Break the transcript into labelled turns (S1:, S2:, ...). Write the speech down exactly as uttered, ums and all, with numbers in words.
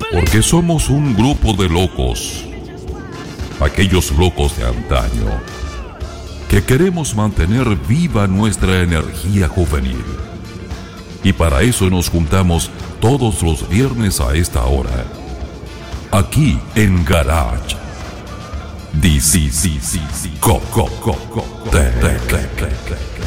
S1: Porque somos un grupo de locos, aquellos locos de antaño, que queremos mantener viva nuestra energía juvenil. Y para eso nos juntamos todos los viernes a esta hora, aquí en Garage. D C C C C Co Co Co Co Te Te Te Te